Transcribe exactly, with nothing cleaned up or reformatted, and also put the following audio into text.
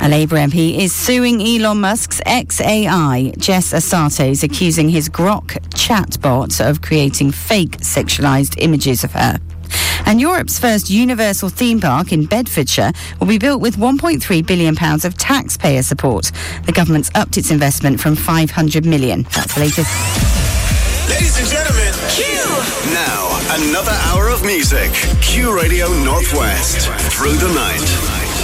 A Labour M P is suing Elon Musk's ex-A I, Jess Asatos, accusing his Grok chatbot of creating fake sexualised images of her. And Europe's first universal theme park in Bedfordshire will be built with one point three billion pounds of taxpayer support. The government's upped its investment from five hundred million pounds. That's the latest. Ladies and gentlemen, Q! Now, another hour of music. Q Radio Northwest. Through the night.